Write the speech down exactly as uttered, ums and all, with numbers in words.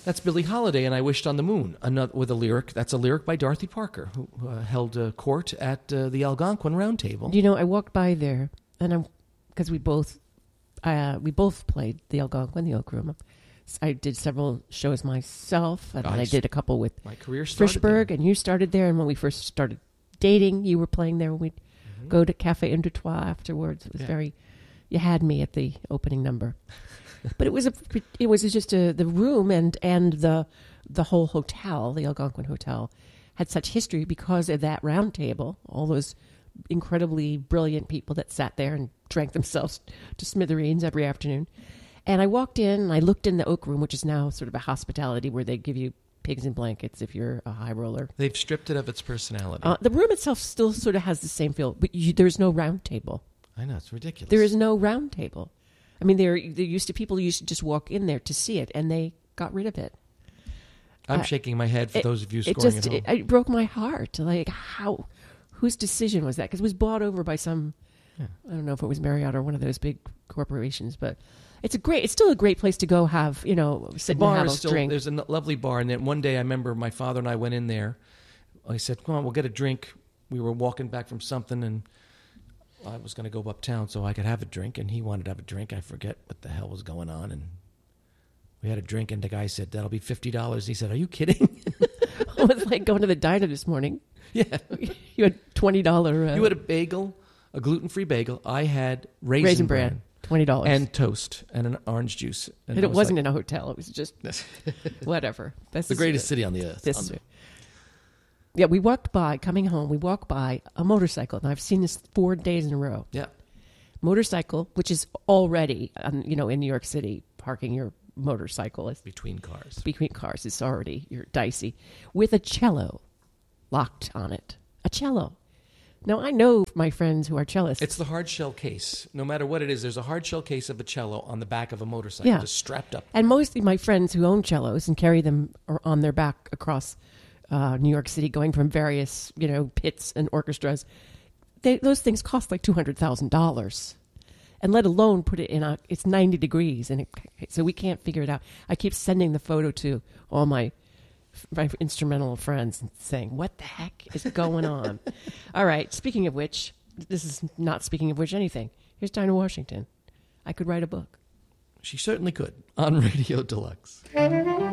That's Billie Holiday and I Wished on the Moon, another, with a lyric. That's a lyric by Dorothy Parker, who uh, held uh, court at uh, the Algonquin Round Table. You know, I walked by there, and I'm because we both uh, we both played the Algonquin, the Oak Room. I did several shows myself, and I, I did a couple with my career started Frischberg, there. and you started there. And when we first started dating, you were playing there. We'd mm-hmm. go to Cafe Un Deux Trois afterwards. It was yeah. very. You had me at the opening number. But it was a, it was just a, the room and, and the the whole hotel, the Algonquin Hotel, had such history because of that round table. All those incredibly brilliant people that sat there and drank themselves to smithereens every afternoon. And I walked in and I looked in the Oak Room, which is now sort of a hospitality where they give you pigs and blankets if you're a high roller. They've stripped it of its personality. Uh, the room itself still sort of has the same feel, but you, there's no round table. I know, it's ridiculous. There is no round table. I mean, there there used to people used to just walk in there to see it, and they got rid of it. I'm uh, shaking my head for it, those of you it scoring just, at home. It, it broke my heart. Like, how, whose decision was that? Because it was bought over by some, yeah. I don't know if it was Marriott or one of those big corporations, but it's a great, it's still a great place to go have, you know, sit the bar and have is a still, drink. There's a lovely bar, and then one day I remember my father and I went in there. I said, "Come on, we'll get a drink." We were walking back from something, and I was going to go uptown so I could have a drink, and he wanted to have a drink. I forget what the hell was going on, and we had a drink, and the guy said, "That'll be fifty dollars." He said, "Are you kidding?" It was like going to the diner this morning. Yeah. You had twenty dollars. Uh, you had a bagel, a gluten-free bagel. I had raisin, raisin bran, bran, twenty dollars. And toast, and an orange juice. And, and it was wasn't like, in a hotel. It was just whatever. That's the greatest city on the earth. This, on yeah, we walked by, coming home, we walked by a motorcycle, and I've seen this four days in a row. Yeah. Motorcycle, which is already, um, you know, in New York City, parking your motorcycle is between cars. Between cars is already, you're dicey, with a cello locked on it. A cello. Now, I know my friends who are cellists. It's the hard shell case. No matter what it is, there's a hard shell case of a cello on the back of a motorcycle, yeah. just strapped up. And mostly my friends who own cellos and carry them on their back across uh, New York City, going from various, you know, pits and orchestras, they, those things cost like two hundred thousand dollars. And let alone put it in a, it's ninety degrees, and it, so we can't figure it out. I keep sending the photo to all my my instrumental friends and saying, what the heck is going on? All right, speaking of which, this is not speaking of which anything. Here's Dinah Washington. I could write a book. She certainly could, on Radio Deluxe.